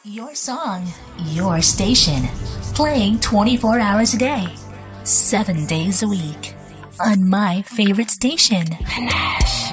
Your song, your station, playing 24 hours a day, 7 days a week, on my favorite station, Panache.